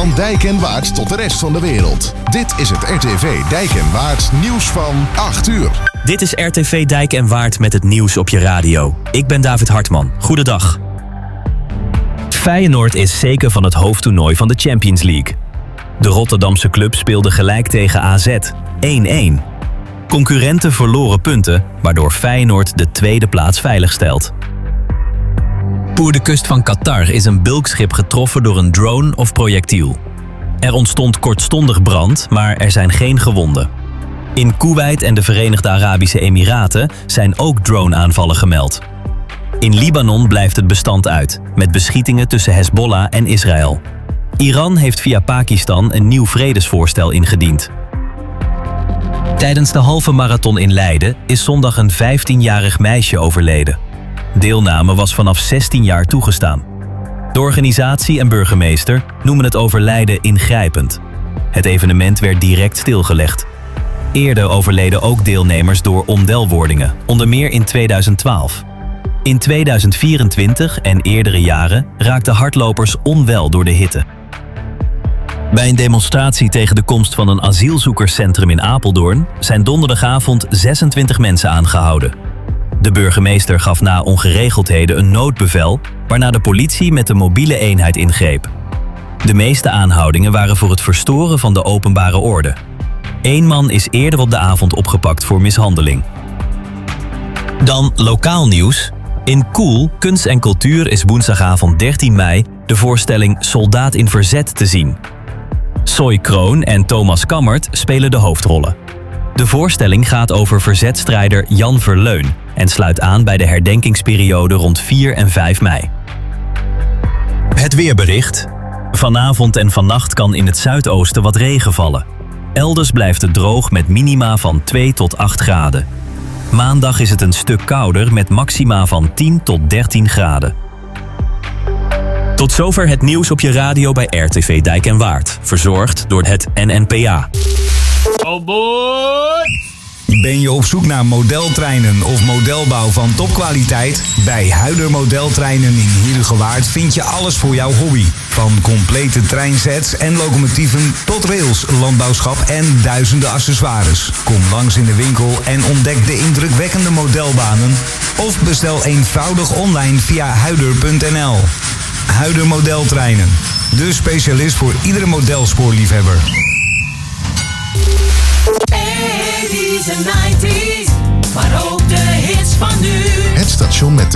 Van Dijk en Waard tot de rest van de wereld. Dit is het RTV Dijk en Waard nieuws van 8 uur. Dit is RTV Dijk en Waard met het nieuws op je radio. Ik ben David Hartman. Goedendag. Feyenoord is zeker van het hoofdtoernooi van de Champions League. De Rotterdamse club speelde gelijk tegen AZ, 1-1. Concurrenten verloren punten, waardoor Feyenoord de tweede plaats veiligstelt. Voor de kust van Qatar is een bulkschip getroffen door een drone of projectiel. Er ontstond kortstondig brand, maar er zijn geen gewonden. In Koeweit en de Verenigde Arabische Emiraten zijn ook drone-aanvallen gemeld. In Libanon blijft het bestand uit, met beschietingen tussen Hezbollah en Israël. Iran heeft via Pakistan een nieuw vredesvoorstel ingediend. Tijdens de halve marathon in Leiden is zondag een 15-jarig meisje overleden. Deelname was vanaf 16 jaar toegestaan. De organisatie en burgemeester noemen het overlijden ingrijpend. Het evenement werd direct stilgelegd. Eerder overleden ook deelnemers door onwelwordingen, onder meer in 2012. In 2024 en eerdere jaren raakten hardlopers onwel door de hitte. Bij een demonstratie tegen de komst van een asielzoekerscentrum in Apeldoorn zijn donderdagavond 26 mensen aangehouden. De burgemeester gaf na ongeregeldheden een noodbevel, waarna de politie met een mobiele eenheid ingreep. De meeste aanhoudingen waren voor het verstoren van de openbare orde. 1 man is eerder op de avond opgepakt voor mishandeling. Dan lokaal nieuws. In Koel, Kunst en Cultuur is woensdagavond 13 mei de voorstelling Soldaat in Verzet te zien. Soy Kroon en Thomas Kammert spelen de hoofdrollen. De voorstelling gaat over verzetstrijder Jan Verleun en sluit aan bij de herdenkingsperiode rond 4 en 5 mei. Het weerbericht. Vanavond en vannacht kan in het zuidoosten wat regen vallen. Elders blijft het droog met minima van 2 tot 8 graden. Maandag is het een stuk kouder met maxima van 10 tot 13 graden. Tot zover het nieuws op je radio bij RTV Dijk en Waard. Verzorgd door het NNPA. Oh boy! Ben je op zoek naar modeltreinen of modelbouw van topkwaliteit? Bij Huider Modeltreinen in Heerhugowaard vind je alles voor jouw hobby. Van complete treinsets en locomotieven tot rails, landbouwschap en duizenden accessoires. Kom langs in de winkel en ontdek de indrukwekkende modelbanen. Of bestel eenvoudig online via huider.nl. Huider Modeltreinen. De specialist voor iedere modelspoorliefhebber. 80's en 90's, maar ook de hits van nu. Het station met